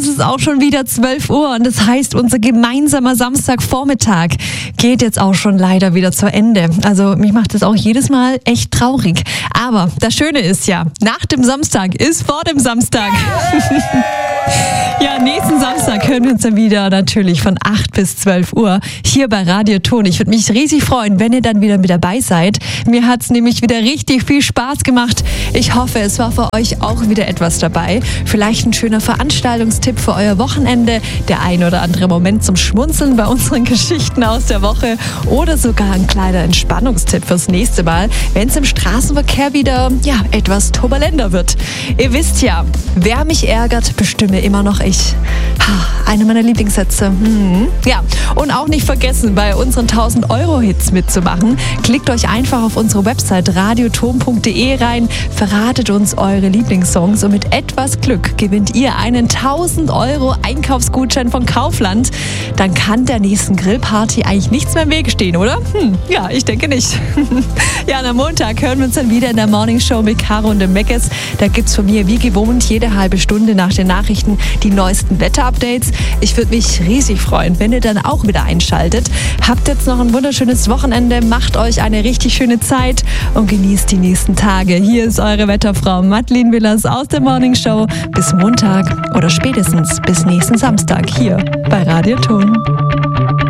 Es ist auch schon wieder 12 Uhr und das heißt, unser gemeinsamer Samstagvormittag geht jetzt auch schon leider wieder zu Ende. Also mich macht das auch jedes Mal echt traurig. Aber das Schöne ist ja, nach dem Samstag ist vor dem Samstag. Ja, nächsten Samstag hören wir uns dann wieder natürlich von 8 bis 12 Uhr hier bei Radio Ton. Ich würde mich riesig freuen, wenn ihr dann wieder mit dabei seid. Mir hat es nämlich wieder richtig viel Spaß gemacht. Ich hoffe, es war für euch auch wieder etwas dabei. Vielleicht ein schöner Veranstaltungstipp für euer Wochenende, der ein oder andere Moment zum Schmunzeln bei unseren Geschichten aus der Woche oder sogar ein kleiner Entspannungstipp fürs nächste Mal, wenn es im Straßenverkehr wieder etwas turbulenter wird. Ihr wisst ja, wer mich ärgert, bestimme immer noch ich. Eine meiner Lieblingssätze. Ja, und auch nicht vergessen, bei unseren 1000-Euro-Hits mitzumachen. Klickt euch einfach auf unsere Website radioton.de rein, verratet uns eure Lieblingssongs und mit etwas Glück gewinnt ihr einen 1000-Euro Einkaufsgutschein von Kaufland. Dann kann der nächsten Grillparty eigentlich nichts mehr im Wege stehen, oder? Ja, ich denke nicht. Ja, am Montag hören wir uns dann wieder in der Morning Show mit Caro und dem Meckes. Da gibt's von mir wie gewohnt jede halbe Stunde nach den Nachrichten die neuesten Wetterupdates. Ich würde mich riesig freuen, wenn ihr dann auch wieder einschaltet. Habt jetzt noch ein wunderschönes Wochenende, macht euch eine richtig schöne Zeit und genießt die nächsten Tage. Hier ist eure Wetterfrau Madeleine Willers aus der Morning Show. Bis Montag oder spätestens bis nächsten Samstag hier bei Radio Ton.